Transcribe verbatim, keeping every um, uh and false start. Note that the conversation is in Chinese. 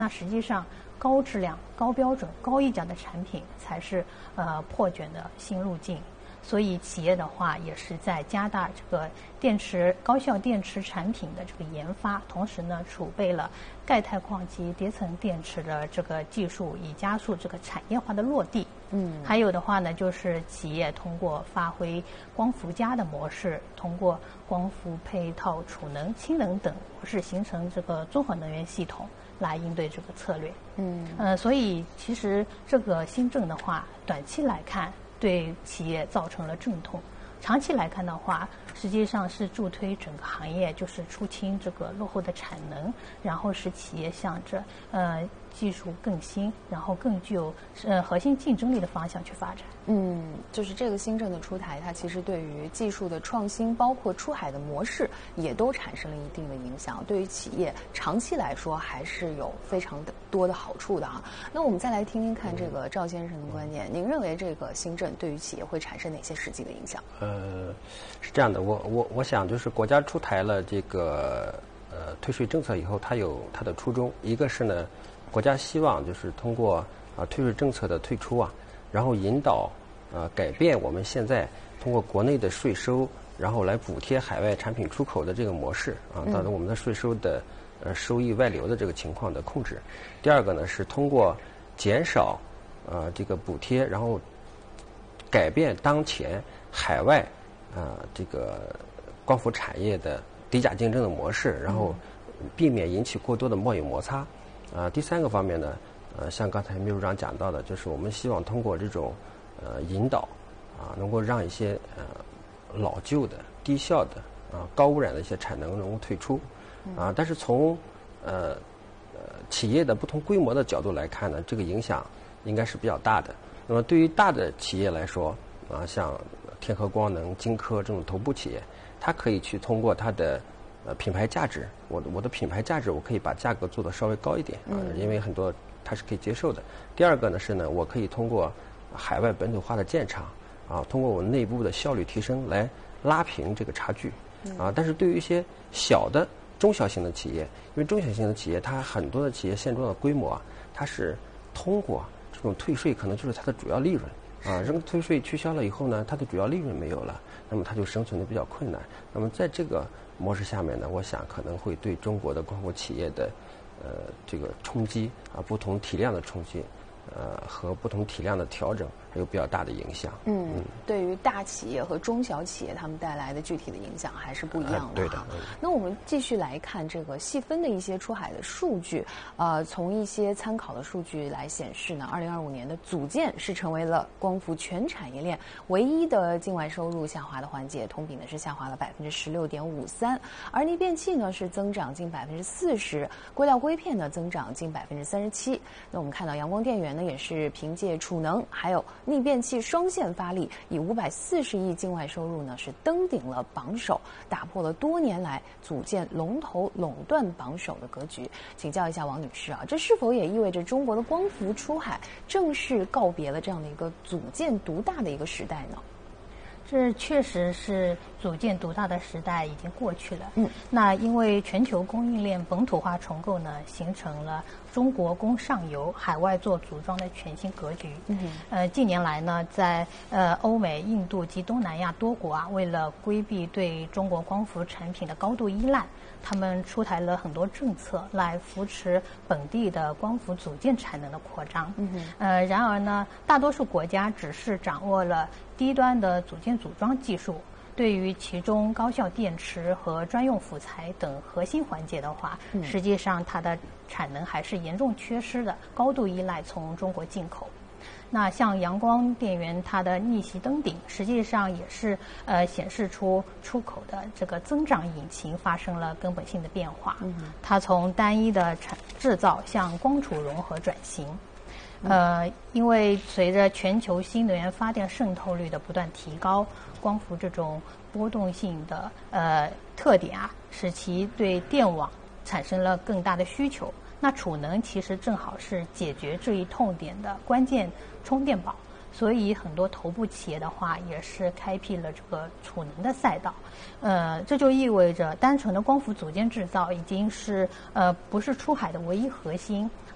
那实际上，高质量、高标准、高溢价的产品才是呃破卷的新路径。所以企业的话也是在加大这个电池高效电池产品的这个研发，同时呢储备了钙钛矿及叠层电池的这个技术，以加速这个产业化的落地。嗯，还有的话呢，就是企业通过发挥光伏加的模式，通过光伏配套储能、氢能等模式，形成这个综合能源系统来应对这个策略。嗯，呃，所以其实这个新政的话，短期来看，对企业造成了阵痛，长期来看的话，实际上是助推整个行业，就是出清这个落后的产能，然后使企业向着呃技术更新，然后更具有呃核心竞争力的方向去发展。 嗯，就是这个新政的出台，它其实对于技术的创新，包括出海的模式，也都产生了一定的影响。对于企业长期来说，还是有非常多的好处的啊。那我们再来听听看这个赵先生的观点，您认为这个新政对于企业会产生哪些实际的影响？ 呃，是这样的，我我我想就是国家出台了这个呃退税政策以后，它有它的初衷，一个是呢，国家希望就是通过啊、呃、退税政策的退出啊。然后引导呃改变我们现在通过国内的税收，然后来补贴海外产品出口的这个模式啊，导致我们的税收的呃收益外流的这个情况的控制。第二个呢是通过减少呃这个补贴，然后改变当前海外啊、呃、这个光伏产业的低价竞争的模式，然后避免引起过多的贸易摩擦。啊、呃，第三个方面呢。呃，像刚才秘书长讲到的，就是我们希望通过这种呃引导啊，能够让一些呃老旧的、低效的啊、高污染的一些产能能够退出啊。但是从呃呃企业的不同规模的角度来看呢，这个影响应该是比较大的。那么对于大的企业来说啊，像天合光能、晶科这种头部企业，它可以去通过它的呃品牌价值，我的我的品牌价值，我可以把价格做得稍微高一点啊，因为很多。它是可以接受的。第二个呢是呢，我可以通过海外本土化的建厂啊，通过我内部的效率提升来拉平这个差距啊。但是对于一些小的中小型的企业，因为中小型的企业，它很多的企业现状的规模啊，它是通过这种退税，可能就是它的主要利润啊。这个退税取消了以后呢，它的主要利润没有了，那么它就生存的比较困难。那么在这个模式下面呢，我想可能会对中国的光伏企业的呃，这个冲击啊，不同体量的冲击，呃，和不同体量的调整，还有比较大的影响。 嗯，嗯对于大企业和中小企业，他们带来的具体的影响还是不一样的、呃。 对的。嗯、 那我们继续来看这个细分的一些出海的数据。呃，从一些参考的数据来显示呢，二零二五年的组件是成为了光伏全产业链唯一的境外收入下滑的环节，同比呢是下滑了百分之十六点五三，而逆变器呢是增长近百分之四十，硅料硅片呢增长近百分之三十七。那我们看到阳光电源呢也是凭借储能还有逆变器双线发力，以五百四十亿境外收入呢是登顶了榜首，打破了多年来组件龙头垄断榜首的格局。请教一下王女士啊，这是否也意味着中国的光伏出海正式告别了这样的一个组件独大的一个时代呢？ 这确实是组件独大的时代已经过去了。嗯，那因为全球供应链本土化重构呢，形成了中国供上游、海外做组装的全新格局。嗯，呃，近年来呢，在呃欧美、印度及东南亚多国啊，为了规避对中国光伏产品的高度依赖，他们出台了很多政策来扶持本地的光伏组件产能的扩张。嗯，呃，然而呢，大多数国家只是掌握了低端的组件组装技术，对于其中高效电池和专用辅材等核心环节的话，嗯、实际上它的产能还是严重缺失的，高度依赖从中国进口。那像阳光电源，它的逆袭登顶，实际上也是呃显示出出口的这个增长引擎发生了根本性的变化。嗯、它从单一的产制造向光储融合转型。呃，因为随着全球新能源发电渗透率的不断提高，光伏这种波动性的呃特点啊，使其对电网产生了更大的需求。那储能其实正好是解决这一痛点的关键充电宝，所以很多头部企业的话也是开辟了这个储能的赛道。呃，这就意味着单纯的光伏组件制造已经是呃不是出海的唯一核心，